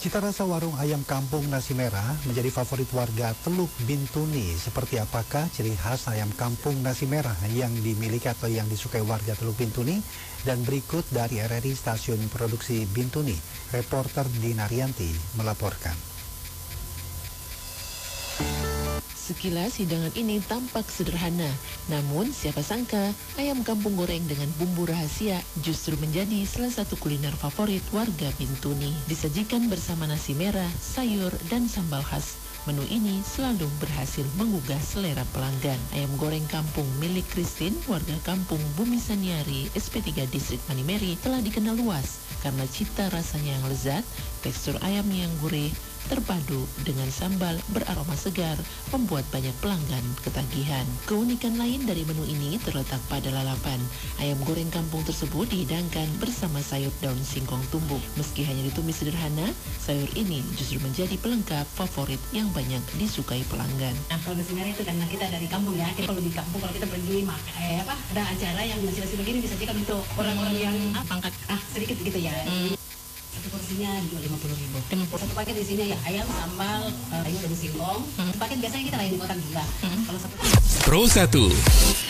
Cita rasa warung ayam kampung nasi merah menjadi favorit warga Teluk Bintuni. Seperti apakah ciri khas ayam kampung nasi merah yang dimiliki atau yang disukai warga Teluk Bintuni? Dan berikut dari RRI Stasiun Produksi Bintuni, reporter Dina Rianti melaporkan. Sekilas hidangan ini tampak sederhana, namun siapa sangka ayam kampung goreng dengan bumbu rahasia justru menjadi salah satu kuliner favorit warga Bintuni. Disajikan bersama nasi merah, sayur, dan sambal khas. Menu ini selalu berhasil menggugah selera pelanggan. Ayam goreng kampung milik Christine, warga kampung Bumi Saniari, SP3 Distrik Manimeri, telah dikenal luas karena cita rasanya yang lezat, tekstur ayam yang gurih, terpadu dengan sambal beraroma segar, membuat banyak pelanggan ketagihan. Keunikan lain dari menu ini terletak pada lalapan. Ayam goreng kampung tersebut dihidangkan bersama sayur daun singkong tumbuk. Meski hanya ditumis sederhana, sayur ini justru menjadi pelengkap favorit yang banyak disukai pelanggan. Nah, kalau nasi merah itu karena kita dari kampung ya. Kalau di kampung kalau kita pergi ada acara yang nasi-nasi begini disajikan untuk orang-orang yang pangkat sedikit gitu ya. Satu porsinya juga 50.000. Satu paket di sini ya ayam, sambal, sayur dan singkong. Paket biasanya kita lain kotak juga. Kalau satu Pro 1